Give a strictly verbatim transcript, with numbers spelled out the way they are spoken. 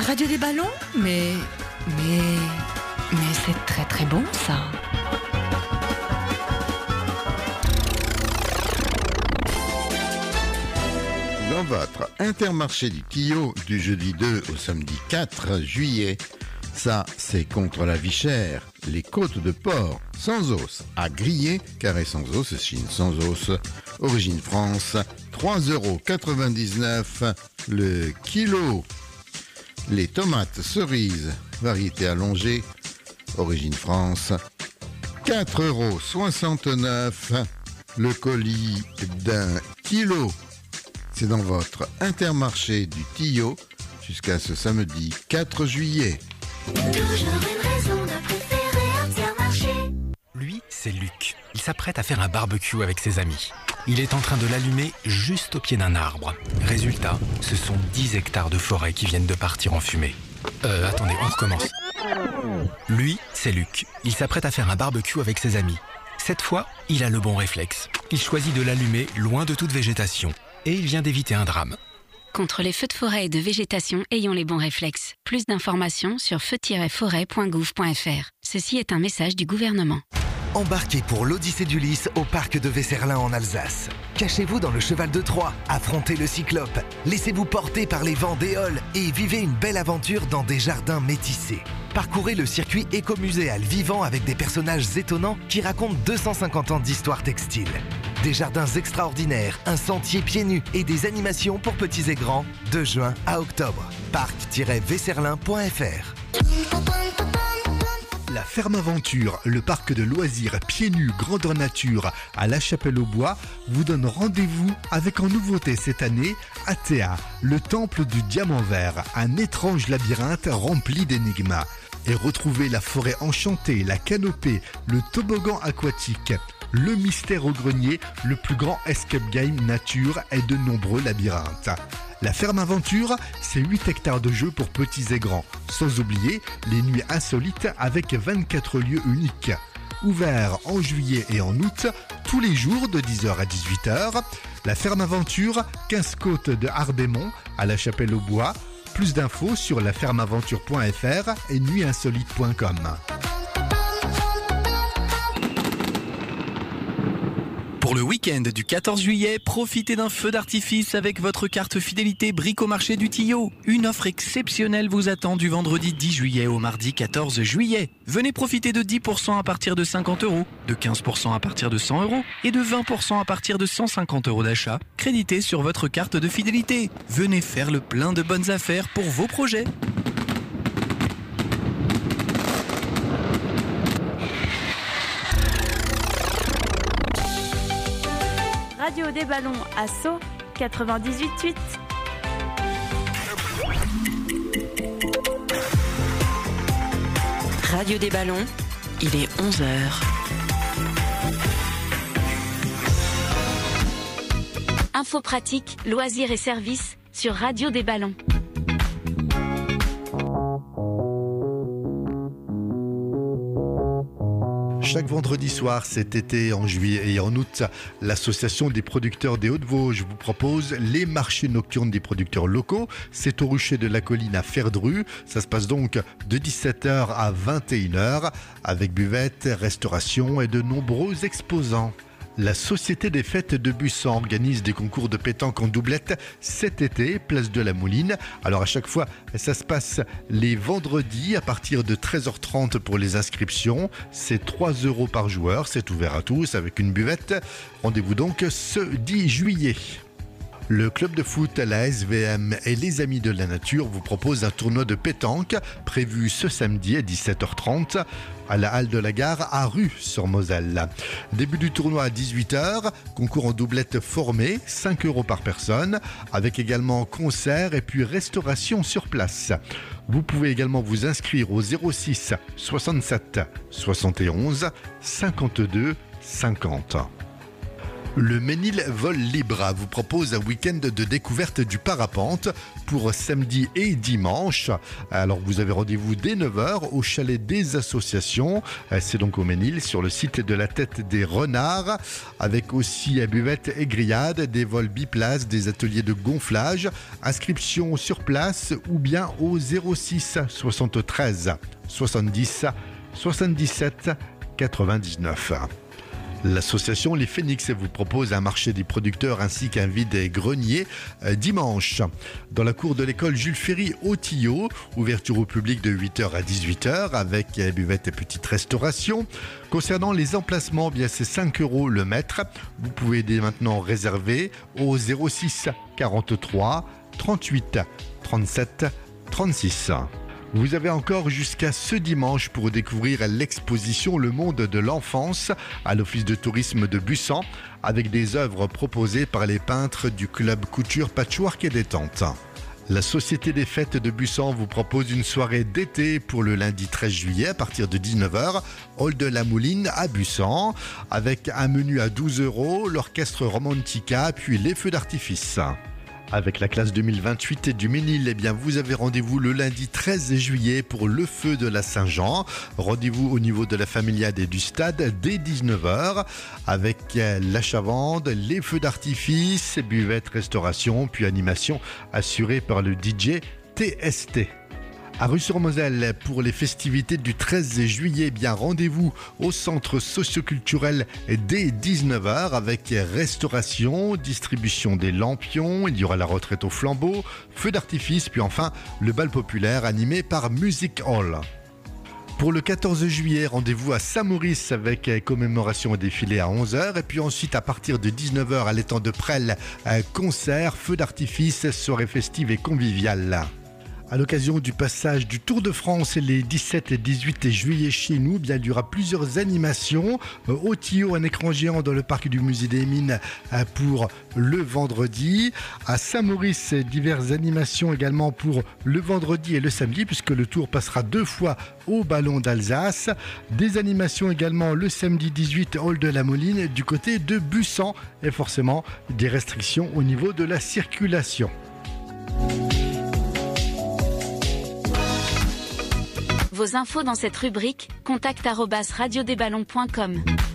Radio des ballons? Mais... Mais... Mais c'est très très bon ça. Dans votre Intermarché du Tillot du jeudi deux au samedi quatre juillet, ça c'est contre la vie chère. Les côtes de porc sans os à griller, carré sans os, Chine sans os, origine France, trois euros quatre-vingt-dix-neuf le kilo. Les tomates cerises, variété allongée, origine France, quatre euros soixante-neuf le colis d'un kilo. C'est dans votre Intermarché du Tillot jusqu'à ce samedi quatre juillet. Toujours une raison de préférer Intermarché. Lui, c'est Luc. Il s'apprête à faire un barbecue avec ses amis. Il est en train de l'allumer juste au pied d'un arbre. Résultat, ce sont dix hectares de forêt qui viennent de partir en fumée. Euh, attendez, on recommence. Lui, c'est Luc. Il s'apprête à faire un barbecue avec ses amis. Cette fois, il a le bon réflexe. Il choisit de l'allumer loin de toute végétation. Et il vient d'éviter un drame. Contre les feux de forêt et de végétation, ayons les bons réflexes. Plus d'informations sur feu tiret forêt point gouv point f r. Ceci est un message du gouvernement. Embarquez pour l'Odyssée d'Ulysse au parc de Weserlin en Alsace. Cachez-vous dans le cheval de Troie, affrontez le cyclope, laissez-vous porter par les vents d'Éole et vivez une belle aventure dans des jardins métissés. Parcourez le circuit écomuséal vivant avec des personnages étonnants qui racontent deux cent cinquante ans d'histoire textile. Des jardins extraordinaires, un sentier pieds nus et des animations pour petits et grands de juin à octobre. parc tiret weserlin point f r. La Ferme Aventure, le parc de loisirs pieds nus grandeur nature à La Chapelle-aux-Bois, vous donne rendez-vous avec en nouveauté cette année Athéa, le temple du diamant vert, un étrange labyrinthe rempli d'énigmes. Et retrouvez la forêt enchantée, la canopée, le toboggan aquatique, le mystère au grenier, le plus grand escape game nature et de nombreux labyrinthes. La Ferme Aventure, c'est huit hectares de jeux pour petits et grands. Sans oublier les nuits insolites avec vingt-quatre lieux uniques. Ouvert en juillet et en août, tous les jours de dix heures à dix-huit heures. La Ferme Aventure, quinze côtes de Harbémont à La Chapelle-aux-Bois. Plus d'infos sur la ferme aventure point f r et nuit insolite point com. Pour le week-end du quatorze juillet, profitez d'un feu d'artifice avec votre carte fidélité Bricomarché du Tillot. Une offre exceptionnelle vous attend du vendredi dix juillet au mardi quatorze juillet. Venez profiter de dix pour cent à partir de cinquante euros, de quinze pour cent à partir de cent euros et de vingt pour cent à partir de cent cinquante euros d'achat, crédité sur votre carte de fidélité. Venez faire le plein de bonnes affaires pour vos projets. Radio des ballons à Sceaux, quatre-vingt-dix-huit huit. Radio des ballons, il est onze heures. Info pratique, loisirs et services sur Radio des ballons. Chaque vendredi soir cet été, en juillet et en août, l'association des producteurs des Hauts-de-Vosges vous propose les marchés nocturnes des producteurs locaux. C'est au rucher de la colline à Ferdru. Ça se passe donc de dix-sept heures à vingt et une heures avec buvette, restauration et de nombreux exposants. La Société des Fêtes de Bussan organise des concours de pétanque en doublette cet été, place de la Mouline. Alors à chaque fois, ça se passe les vendredis à partir de treize heures trente pour les inscriptions. C'est trois euros par joueur, c'est ouvert à tous avec une buvette. Rendez-vous donc ce dix juillet. Le club de foot, la S V M et les Amis de la Nature vous proposent un tournoi de pétanque prévu ce samedi à dix-sept heures trente à la halle de la gare à Rue sur Moselle. Début du tournoi à dix-huit heures, concours en doublette formé, cinq euros par personne, avec également concert et puis restauration sur place. Vous pouvez également vous inscrire au zéro six soixante-sept soixante et onze cinquante-deux cinquante. Le Ménil Vol Libre vous propose un week-end de découverte du parapente pour samedi et dimanche. Alors vous avez rendez-vous dès neuf heures au chalet des associations. C'est donc au Ménil sur le site de la Tête des Renards, avec aussi à buvette et grillade, des vols biplaces, des ateliers de gonflage. Inscription sur place ou bien au zéro six soixante-treize soixante-dix soixante-dix-sept quatre-vingt-dix-neuf. L'association Les Phénix vous propose un marché des producteurs ainsi qu'un vide-grenier dimanche dans la cour de l'école Jules Ferry au Tillot. Ouverture au public de huit heures à dix-huit heures avec buvette et petite restauration. Concernant les emplacements, bien c'est cinq euros le mètre. Vous pouvez dès maintenant réserver au zéro six quarante-trois trente-huit trente-sept trente-six. Vous avez encore jusqu'à ce dimanche pour découvrir l'exposition Le Monde de l'Enfance à l'Office de tourisme de Bussan avec des œuvres proposées par les peintres du club couture patchwork et détente. La Société des Fêtes de Bussan vous propose une soirée d'été pour le lundi treize juillet à partir de dix-neuf heures, hall de la Mouline à Bussan, avec un menu à douze euros, l'orchestre Romantica puis les feux d'artifice. Avec la classe deux mille vingt-huit du Ménil, eh bien vous avez rendez-vous le lundi treize juillet pour le feu de la Saint-Jean. Rendez-vous au niveau de la familiade et du stade dès dix-neuf heures avec l'achat-vente, les feux d'artifice, buvette, restauration, puis animation assurée par le D J T S T. À Rue-sur-Moselle, pour les festivités du treize juillet, bien rendez-vous au centre socioculturel dès dix-neuf heures avec restauration, distribution des lampions, il y aura la retraite au flambeau, feu d'artifice, puis enfin le bal populaire animé par Music Hall. Pour le quatorze juillet, rendez-vous à Saint-Maurice avec commémoration et défilé à onze heures. Et puis ensuite, à partir de dix-neuf heures à l'étang de Presles, concert, feu d'artifice, soirée festive et conviviale. À l'occasion du passage du Tour de France les dix-sept et dix-huit juillet chez nous, bien, il y aura plusieurs animations. Au Tillot, un écran géant dans le parc du Musée des Mines pour le vendredi. À Saint-Maurice, diverses animations également pour le vendredi et le samedi, puisque le Tour passera deux fois au Ballon d'Alsace. Des animations également le samedi dix-huit, hall de la Moline du côté de Bussan. Et forcément, des restrictions au niveau de la circulation. Vos infos dans cette rubrique, contact arobase radio des ballons point com.